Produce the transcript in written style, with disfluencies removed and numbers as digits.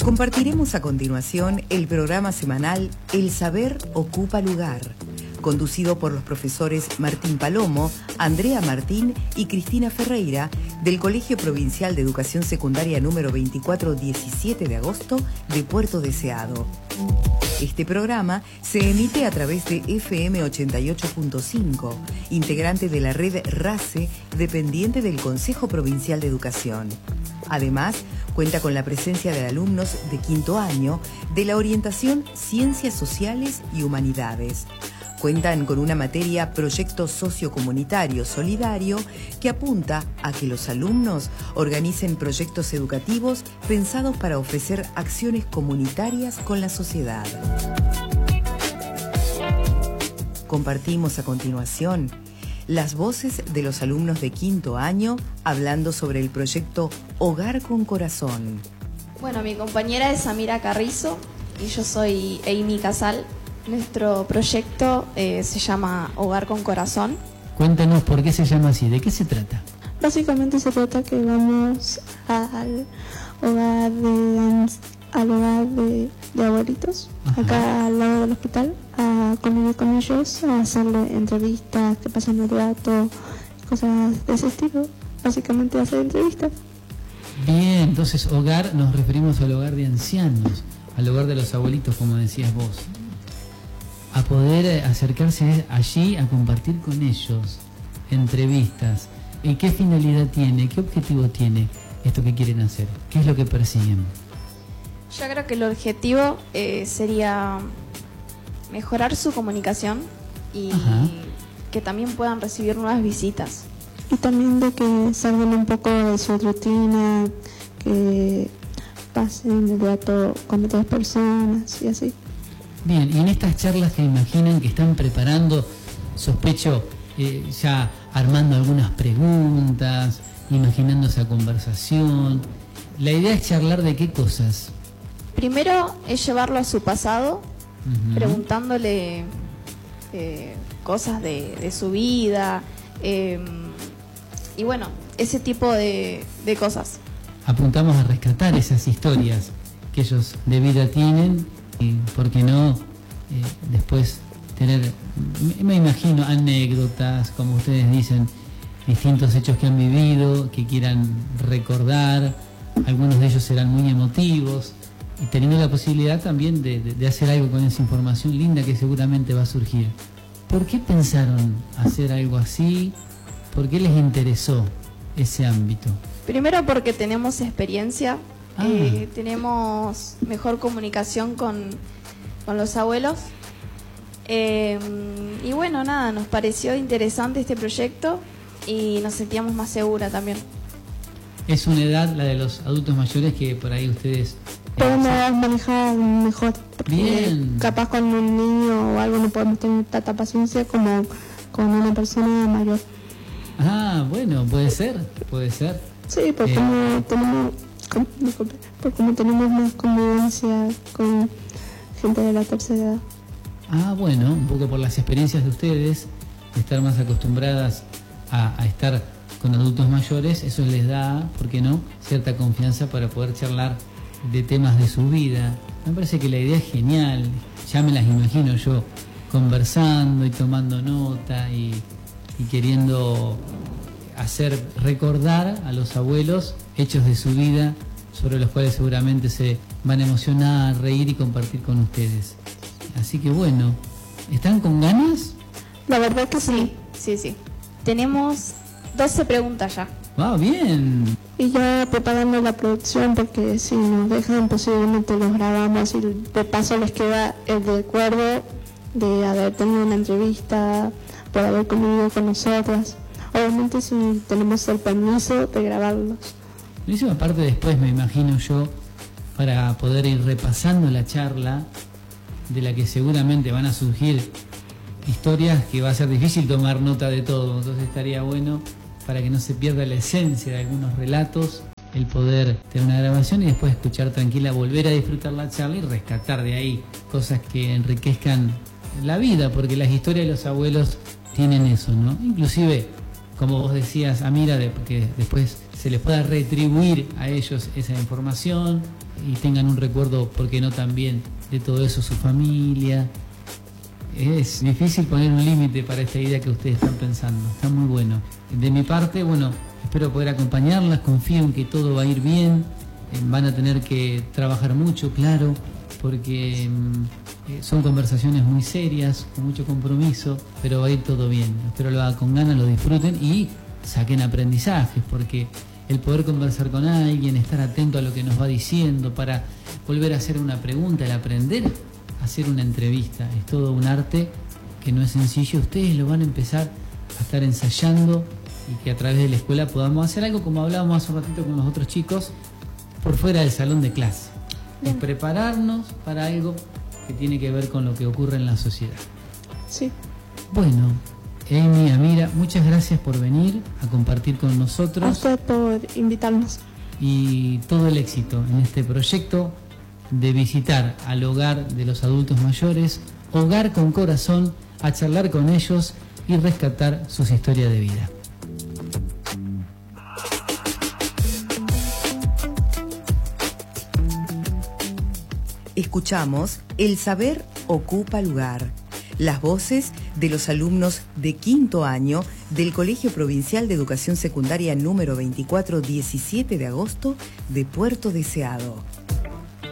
Compartiremos a continuación el programa semanal El Saber Ocupa Lugar, conducido por los profesores Martín Palomo, Andrea Martín y Cristina Ferreira del Colegio Provincial de Educación Secundaria número 2417 de agosto de Puerto Deseado. Este programa se emite a través de FM 88.5, integrante de la red RACE, dependiente del Consejo Provincial de Educación. Además, cuenta con la presencia de alumnos de quinto año de la orientación Ciencias Sociales y Humanidades. Cuentan con una materia Proyecto Sociocomunitario Solidario que apunta a que los alumnos organicen proyectos educativos pensados para ofrecer acciones comunitarias con la sociedad. Compartimos a continuación las voces de los alumnos de quinto año hablando sobre el proyecto Hogar con Corazón. Bueno, mi compañera es Samira Carrizo y yo soy Amy Casal. Nuestro proyecto se llama Hogar con Corazón. Cuéntanos por qué se llama así, ¿de qué se trata? Básicamente se trata que vamos al hogar de abuelitos, ajá, acá al lado del hospital, a convivir con ellos, a hacerle entrevistas, que pasan el rato, cosas de ese estilo. Básicamente hacer entrevistas. Bien, entonces hogar, nos referimos al hogar de ancianos, al hogar de los abuelitos, como decías vos. A poder acercarse allí a compartir con ellos entrevistas. ¿Y qué finalidad tiene? ¿Qué objetivo tiene esto que quieren hacer? ¿Qué es lo que persiguen? Yo creo que el objetivo sería mejorar su comunicación y ajá, que también puedan recibir nuevas visitas. Y también de que salgan un poco de su rutina, que pasen el rato con otras personas y así. Bien, y en estas charlas que imaginan que están preparando, sospecho, ya armando algunas preguntas, imaginando esa conversación. La idea es charlar de qué cosas. Primero es llevarlo a su pasado, preguntándole cosas de su vida, y bueno, ese tipo de cosas. Apuntamos a rescatar esas historias que ellos de vida tienen y, ¿por qué no, después tener, me imagino, anécdotas, como ustedes dicen, distintos hechos que han vivido, que quieran recordar? Algunos de ellos serán muy emotivos y teniendo la posibilidad también de hacer algo con esa información linda que seguramente va a surgir. ¿Por qué pensaron hacer algo así? ¿Por qué les interesó ese ámbito? Primero porque tenemos experiencia, tenemos mejor comunicación con los abuelos. Y bueno, nada, nos pareció interesante este proyecto y nos sentíamos más seguras también. Es una edad, la de los adultos mayores, que por ahí ustedes podemos manejar mejor. Bien. Capaz con un niño o algo no podemos tener tanta paciencia como con una persona mayor. Ah, bueno, puede ser. Sí, porque como tenemos más convivencia con gente de la tercera edad. Ah, bueno, un poco por las experiencias de ustedes, de estar más acostumbradas a estar con adultos mayores, eso les da, ¿por qué no?, cierta confianza para poder charlar de temas de su vida. Me parece que la idea es genial, ya me las imagino yo conversando y tomando nota y queriendo hacer recordar a los abuelos hechos de su vida sobre los cuales seguramente se van a emocionar, reír y compartir con ustedes. Así que bueno, ¿están con ganas? La verdad que sí. Sí. Tenemos 12 preguntas ya. ¡Ah, bien! Y ya preparando la producción, porque si nos dejan posiblemente los grabamos y de paso les queda el recuerdo de haber tenido una entrevista, por haber convivido con nosotras. Obviamente si tenemos el permiso de grabarlos. Eso aparte después, me imagino yo, para poder ir repasando la charla, de la que seguramente van a surgir historias que va a ser difícil tomar nota de todo, entonces estaría bueno, para que no se pierda la esencia de algunos relatos, el poder tener una grabación y después escuchar tranquila, volver a disfrutar la charla y rescatar de ahí cosas que enriquezcan la vida, porque las historias de los abuelos tienen eso, ¿no? Inclusive, como vos decías, Amira, que después se les pueda retribuir a ellos esa información y tengan un recuerdo, ¿por qué no también de todo eso su familia? Es difícil poner un límite para esta idea que ustedes están pensando, está muy bueno. De mi parte, bueno, espero poder acompañarlas, confío en que todo va a ir bien, van a tener que trabajar mucho, claro, porque son conversaciones muy serias, con mucho compromiso, pero va a ir todo bien. Espero lo hagan con ganas, lo disfruten y saquen aprendizajes, porque el poder conversar con alguien, estar atento a lo que nos va diciendo, para volver a hacer una pregunta, el aprender a hacer una entrevista, es todo un arte que no es sencillo. Ustedes lo van a empezar a estar ensayando y que a través de la escuela podamos hacer algo como hablábamos hace un ratito con los otros chicos, por fuera del salón de clase. Es prepararnos para algo que tiene que ver con lo que ocurre en la sociedad. Sí. Bueno, Amy, Amira, muchas gracias por venir a compartir con nosotros. A usted por invitarnos. Y todo el éxito en este proyecto de visitar al hogar de los adultos mayores, Hogar con Corazón, a charlar con ellos y rescatar sus historias de vida. Escuchamos El Saber Ocupa Lugar. Las voces de los alumnos de quinto año del Colegio Provincial de Educación Secundaria número 24, 17 de agosto de Puerto Deseado.